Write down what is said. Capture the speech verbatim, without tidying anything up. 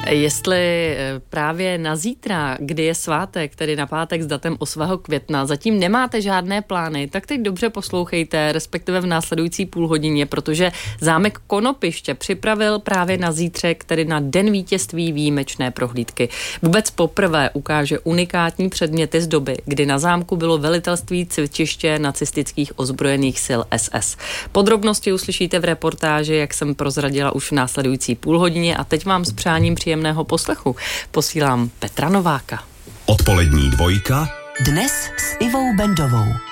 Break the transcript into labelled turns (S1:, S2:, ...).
S1: Jestli právě na zítra, kdy je svátek, tedy na pátek s datem osmého května, zatím nemáte žádné plány, tak teď dobře poslouchejte, respektive v následující půl hodině, protože zámek Konopiště připravil právě na zítřek, tedy na Den vítězství, výjimečné prohlídky. Vůbec poprvé ukáže unikátní předměty z doby, kdy na zámku bylo velitelství cvičiště nacistických ozbrojených sil S S. Podrobnosti uslyšíte v reportáži, jak jsem prozradila už v následující půl hodině, a teď vám s přáním příjemného poslechu posílám Petra Nováka.
S2: Odpolední dvojka.
S3: Dnes s Ivou Bendovou.